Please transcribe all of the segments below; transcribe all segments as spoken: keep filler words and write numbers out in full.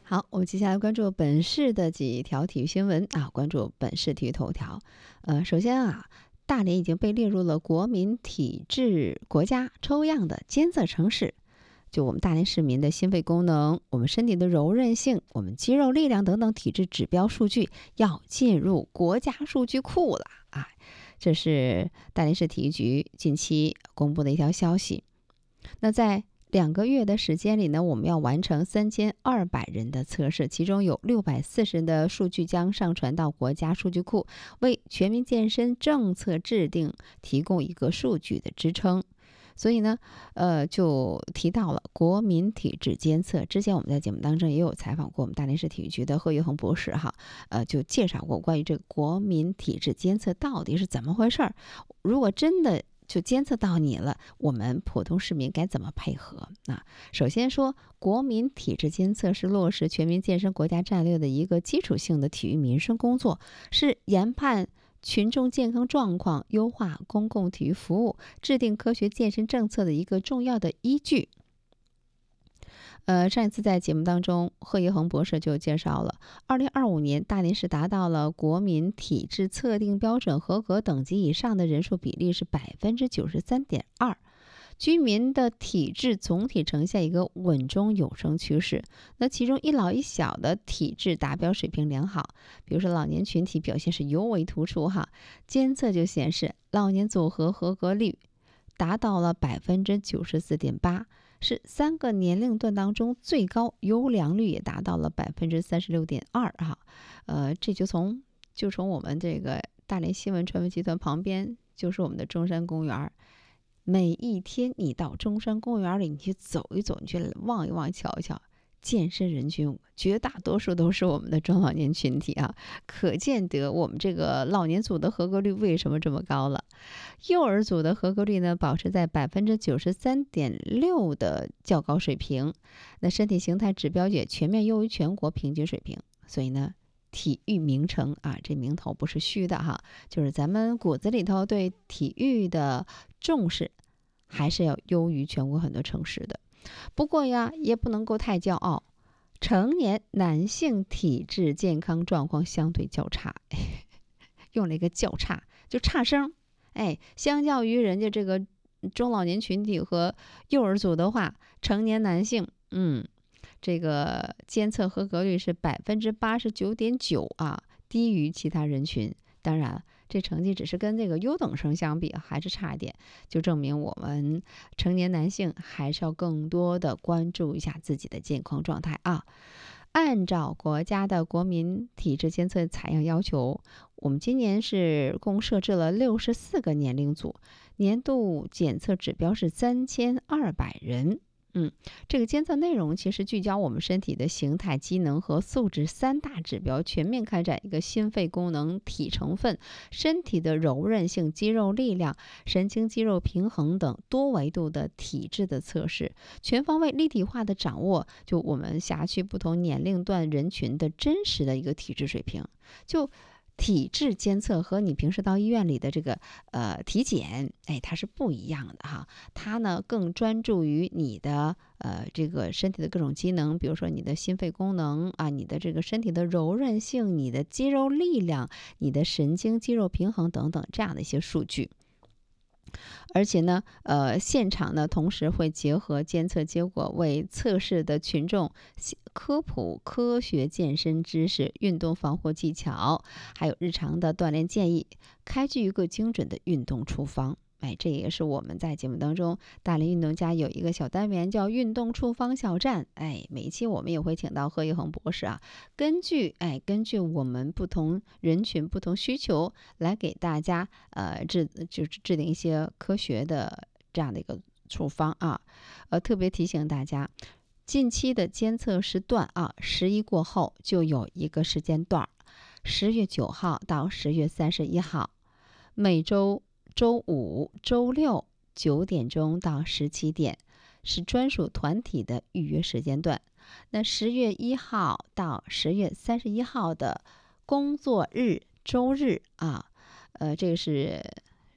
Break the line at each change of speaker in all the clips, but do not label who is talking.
好，我们接下来关注本市的几条体育新闻啊，关注本市体育头条。呃，首先啊，大连已经被列入了国民体质国家抽样的监测城市。就我们大连市民的心肺功能、我们身体的柔韧性、我们肌肉力量等等体质指标数据要进入国家数据库了啊！这是大连市体育局近期公布的一条消息。那在两个月的时间里呢，我们要完成三千二百人的测试，其中有六百四十人的数据将上传到国家数据库，为全民健身政策制定提供一个数据的支撑。所以呢，呃，就提到了国民体质监测。之前我们在节目当中也有采访过我们大连市体育局的贺玉恒博士哈，呃，就介绍过关于这个国民体质监测到底是怎么回事儿。如果真的就监测到你了，我们普通市民该怎么配合？啊，首先说，国民体质监测是落实全民健身国家战略的一个基础性的体育民生工作，是研判群众健康状况、优化公共体育服务、制定科学健身政策的一个重要的依据。呃，上一次在节目当中，贺一恒博士就介绍了，二零二五年大连市达到了国民体质测定标准合格等级以上的人数比例是百分之九十三点二，居民的体质总体呈现一个稳中有升趋势。那其中一老一小的体质达标水平良好，比如说老年群体表现是尤为突出哈。监测就显示，老年组合合格率达到了百分之九十四点八。是三个年龄段当中最高，优良率也达到了百分之三十六点二哈。呃，这就从就从我们这个大连新闻传媒集团旁边就是我们的中山公园。每一天你到中山公园里，你去走一走，你去望一望，瞧一瞧，健身人群绝大多数都是我们的中老年群体啊，可见得我们这个老年组的合格率为什么这么高了。幼儿组的合格率呢，保持在百分之九十三点六的较高水平，那身体形态指标也全面优于全国平均水平。所以呢，体育名城啊，这名头不是虚的哈，就是咱们骨子里头对体育的重视，还是要优于全国很多城市的。不过呀，也不能够太骄傲，成年男性体质健康状况相对较差，用了一个较差，就差生。哎，相较于人家这个中老年群体和幼儿组的话，成年男性，嗯，这个监测合格率是百分之八十九点九啊，低于其他人群。当然，这成绩只是跟这个优等生相比还是差一点，就证明我们成年男性还是要更多的关注一下自己的健康状态啊。按照国家的国民体质监测采样要求，我们今年是共设置了六十四个年龄组，年度检测指标是三千二百人。嗯，这个监测内容其实聚焦我们身体的形态、机能和素质三大指标，全面开展一个心肺功能、体成分、身体的柔韧性、肌肉力量、神经肌肉平衡等多维度的体质的测试，全方位立体化的掌握就我们辖区不同年龄段人群的真实的一个体质水平。就体质监测和你平时到医院里的这个呃体检，哎，它是不一样的哈。它呢更专注于你的呃这个身体的各种机能，比如说你的心肺功能啊，你的这个身体的柔韧性、你的肌肉力量、你的神经肌肉平衡等等这样的一些数据。而且呢，呃，现场呢，同时会结合监测结果，为测试的群众科普科学健身知识、运动防护技巧，还有日常的锻炼建议，开具一个精准的运动处方。哎，这也是我们在节目当中，大连运动家有一个小单元叫运动处方小站。哎，每一期我们也会请到贺一恒博士啊，根据哎根据我们不同人群、不同需求来给大家呃制就是制定一些科学的这样的一个处方啊。呃，特别提醒大家，近期的监测时段啊，十一过后就有一个时间段，十月九号到十月三十一号，每周周五、周六九点钟到十七点是专属团体的预约时间段。那十月一号到十月三十一号的工作日、周日啊，呃，这个是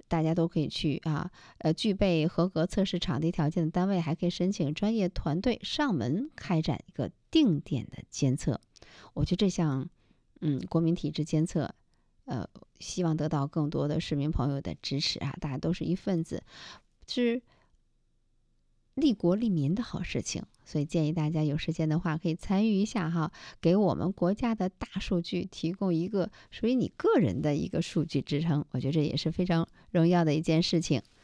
大家都可以去啊，呃，具备合格测试场地条件的单位还可以申请专业团队上门开展一个定点的监测。我觉得这项嗯国民体质监测，呃，希望得到更多的市民朋友的支持啊，大家都是一份子，是利国利民的好事情，所以建议大家有时间的话可以参与一下哈，给我们国家的大数据提供一个属于你个人的一个数据支撑，我觉得这也是非常荣耀的一件事情。